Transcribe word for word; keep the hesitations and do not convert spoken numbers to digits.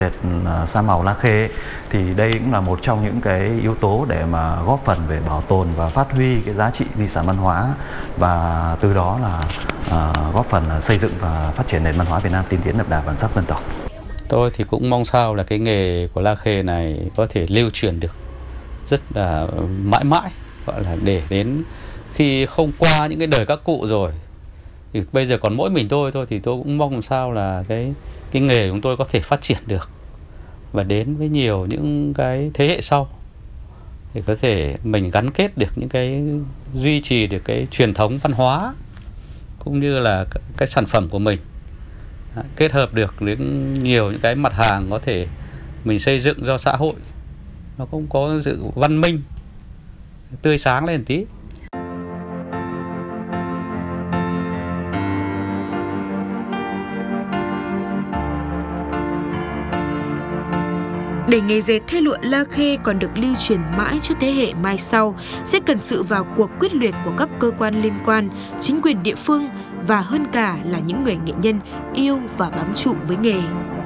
dệt sa màu La Khê ấy, thì đây cũng là một trong những cái yếu tố để mà góp phần về bảo tồn và phát huy cái giá trị di sản văn hóa, và từ đó là uh, góp phần xây dựng và phát triển nền văn hóa Việt Nam tiên tiến đậm đà bản sắc dân tộc. Tôi thì cũng mong sao là cái nghề của La Khê này có thể lưu truyền được rất là mãi mãi, gọi là để đến khi không qua những cái đời các cụ rồi thì bây giờ còn mỗi mình tôi thôi, thì tôi cũng mong làm sao là cái cái nghề của chúng tôi có thể phát triển được và đến với nhiều những cái thế hệ sau, thì có thể mình gắn kết được những cái duy trì được cái truyền thống văn hóa cũng như là cái sản phẩm của mình, kết hợp được đến nhiều những cái mặt hàng có thể mình xây dựng cho xã hội nó cũng có sự văn minh, tươi sáng lên tí. Để nghề dệt thêu lụa La Khê còn được lưu truyền mãi cho thế hệ mai sau sẽ cần sự vào cuộc quyết liệt của các cơ quan liên quan, chính quyền địa phương và hơn cả là những người nghệ nhân yêu và bám trụ với nghề.